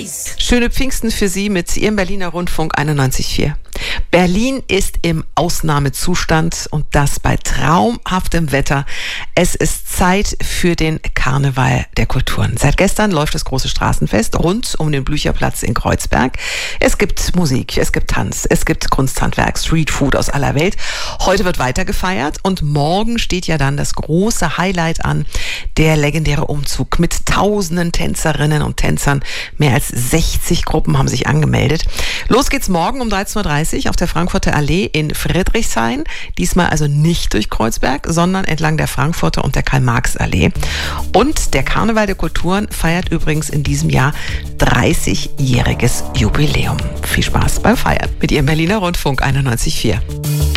Schöne Pfingsten für Sie mit Ihrem Berliner Rundfunk 91.4. Berlin ist im Ausnahmezustand und das bei traumhaftem Wetter. Es ist Zeit für den Karneval der Kulturen. Seit gestern läuft das große Straßenfest rund um den Blücherplatz in Kreuzberg. Es gibt Musik, es gibt Tanz, es gibt Kunsthandwerk, Streetfood aus aller Welt. Heute wird weiter gefeiert und morgen steht ja dann das große Highlight an, der legendäre Umzug mit tausenden Tänzerinnen und Tänzern. Mehr als 60 Gruppen haben sich angemeldet. Los geht's morgen um 13.30 Uhr auf der Frankfurter Allee in Friedrichshain. Diesmal also nicht durch Kreuzberg, sondern entlang der Frankfurter und der Karl-Marx-Allee. Und der Karneval der Kulturen feiert übrigens in diesem Jahr 30-jähriges Jubiläum. Viel Spaß beim Feiern mit Ihrem Berliner Rundfunk 91.4.